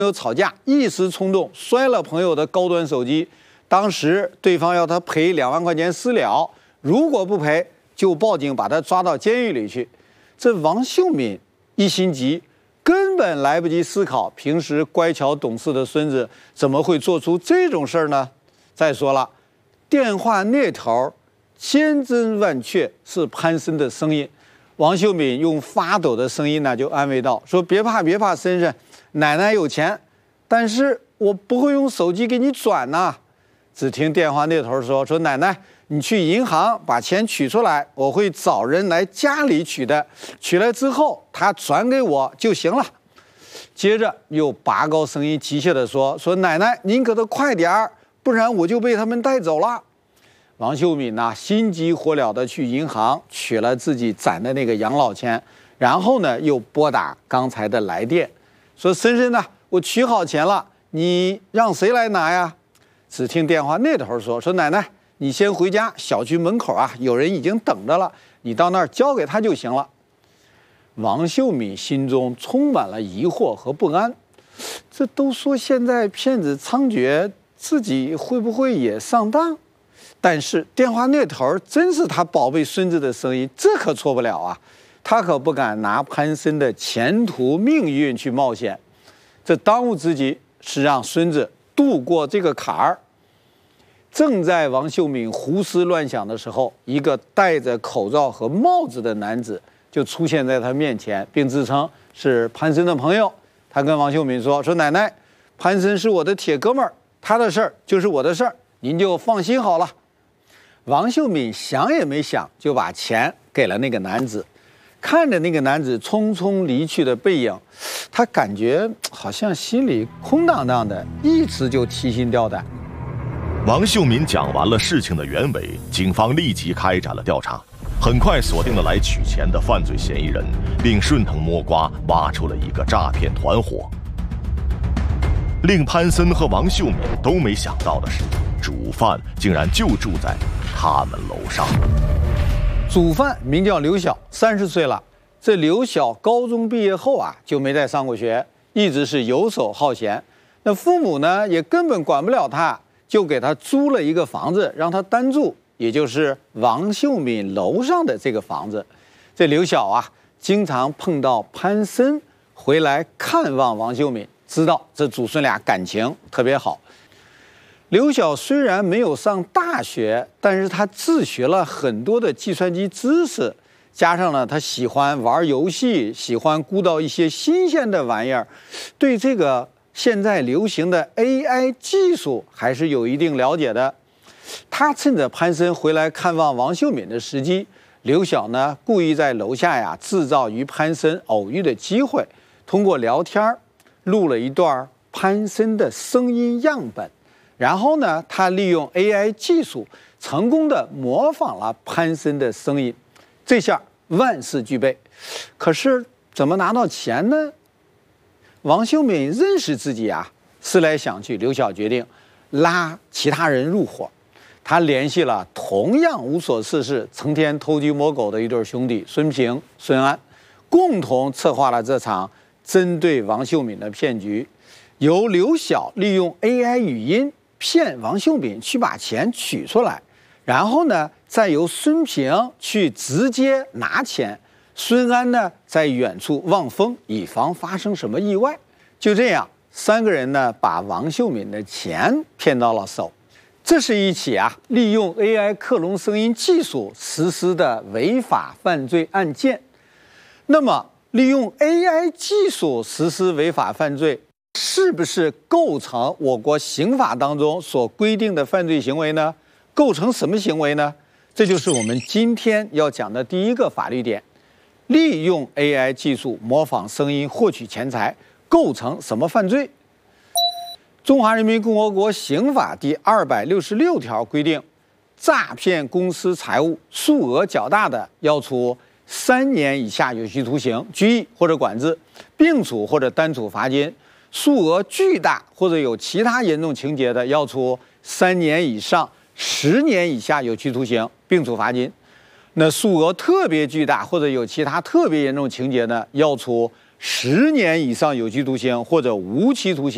友吵架，一时冲动摔了朋友的高端手机，当时对方要他赔2万块钱私了，如果不赔就报警把他抓到监狱里去。这王秀敏一心急，根本来不及思考，平时乖巧懂事的孙子怎么会做出这种事儿呢？再说了，电话那头千真万确是潘森的声音。王秀敏用发抖的声音呢就安慰道：“说别怕别怕，森森，奶奶有钱，但是我不会用手机给你转呐。”只听电话那头说：“奶奶，你去银行把钱取出来，我会找人来家里取的，取来之后他转给我就行了。”接着又拔高声音急切地说：“奶奶，您可得快点儿，不然我就被他们带走了。”王秀敏呢，心急火燎地去银行取了自己攒的那个养老钱，然后呢，又拨打刚才的来电，说：“森森呢，我取好钱了，你让谁来拿呀？”只听电话那头说：“奶奶，你先回家，小区门口啊，有人已经等着了，你到那儿交给他就行了。”王秀敏心中充满了疑惑和不安，这都说现在骗子猖獗，自己会不会也上当？但是电话那头真是他宝贝孙子的声音，这可错不了啊！他可不敢拿潘森的前途命运去冒险，这当务之急是让孙子渡过这个坎儿。正在王秀敏胡思乱想的时候，一个戴着口罩和帽子的男子就出现在他面前，并自称是潘森的朋友。他跟王秀敏说：“奶奶，潘森是我的铁哥们儿，他的事儿就是我的事儿，您就放心好了。”王秀敏想也没想，就把钱给了那个男子。看着那个男子匆匆离去的背影，他感觉好像心里空荡荡的，一直就提心吊胆。 王秀敏讲完了事情的原委，警方立即开展了调查，很快锁定了来取钱的犯罪嫌疑人，并顺藤摸瓜挖出了一个诈骗团伙。令潘森和王秀敏都没想到的是，主犯竟然就住在他们楼上。 主犯名叫刘晓，30岁了。这刘晓高中毕业后啊，就没再上过学，一直是游手好闲。那父母呢，也根本管不了他，就给他租了一个房子，让他单住，也就是王秀敏楼上的这个房子。这刘晓啊，经常碰到潘森回来看望王秀敏，知道这祖孙俩感情特别好。刘晓虽然没有上大学，但是他自学了很多的计算机知识，加上呢，他喜欢玩游戏，喜欢鼓捣一些新鲜的玩意儿，对这个现在流行的 AI 技术还是有一定了解的。他趁着潘森回来看望王秀敏的时机，刘晓呢故意在楼下呀制造与潘森偶遇的机会，通过聊天录了一段潘森的声音样本。然后呢，他利用 AI 技术成功的模仿了潘森的声音，这下万事俱备。可是怎么拿到钱呢？王秀敏认识自己啊，思来想去，刘晓决定拉其他人入伙。他联系了同样无所事事、成天偷鸡摸狗的一对兄弟孙平、孙安，共同策划了这场针对王秀敏的骗局。由刘晓利用 AI 语音骗王秀敏去把钱取出来，然后呢，再由孙平去直接拿钱，孙安呢在远处望风，以防发生什么意外。就这样，3个人呢把王秀敏的钱骗到了手。这是一起利用 AI 克隆声音技术实施的违法犯罪案件。那么，利用 AI 技术实施违法犯罪，是不是构成我国刑法当中所规定的犯罪行为呢？构成什么行为呢？这就是我们今天要讲的第一个法律点：利用 AI 技术模仿声音获取钱财，构成什么犯罪？中华人民共和国刑法第266条规定，诈骗公私财物数额较大的，要处3年以下有期徒刑、拘役或者管制，并处或者单处罚金；数额巨大或者有其他严重情节的，要处3年以上10年以下有期徒刑，并处罚金。那数额特别巨大或者有其他特别严重情节呢，要处10年以上有期徒刑或者无期徒刑。